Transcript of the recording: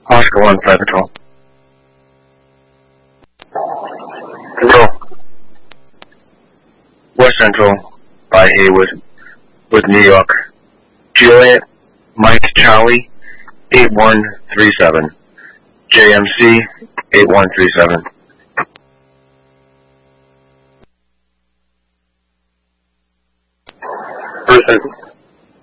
Oscar 1, Flight Patrol. Control. West Central by Haywood with New York. Juliet, Mike Charlie, 8137. JMC, 8137. Person.